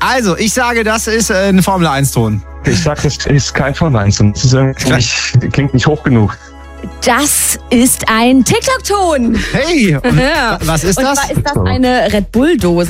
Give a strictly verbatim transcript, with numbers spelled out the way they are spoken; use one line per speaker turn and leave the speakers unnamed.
Also, ich sage, das ist äh, ein Formel eins Ton.
Ich sag, das ist kein Formel eins Ton. Das ist irgendwie nicht, klingt nicht hoch genug.
Das ist ein TikTok-Ton.
Hey, und was ist
Und
das?
zwar ist das eine Red Bull-Dose.